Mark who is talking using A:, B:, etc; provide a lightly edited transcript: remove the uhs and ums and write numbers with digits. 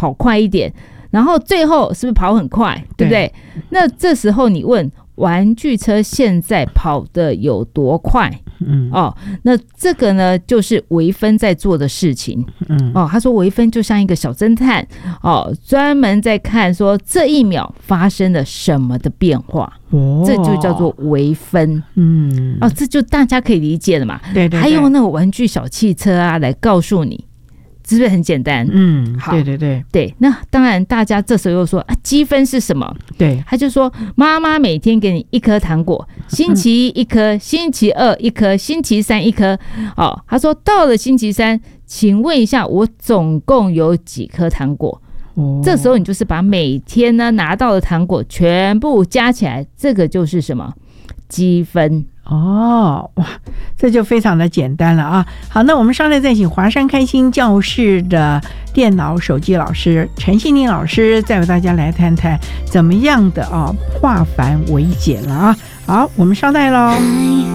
A: 跑快一点，然后最后是不是跑很快，对不对？那这时候你问玩具车现在跑得有多快？那这个呢就是微分在做的事情。他说微分就像一个小侦探专门在看说这一秒发生了什么的变化。这就叫做微分。这就大家可以理解了嘛。对，还用那个玩具小汽车啊来告诉你，是不是很简单？好，对。那当然，大家这时候又说积分是什么？对，他就说妈妈每天给你1颗糖果，星期一1颗，星期二1颗，星期三1颗。他说到了星期三，请问一下，我总共有几颗糖果？这时候你就是把每天呢拿到的糖果全部加起来，这个就是什么？积分。哇，这就非常的简单了啊！好，那我们稍后再请华山开心教室的电脑手机老师陈信宁老师，再为大家来谈谈怎么样的化繁为简了啊！好，我们稍待咯。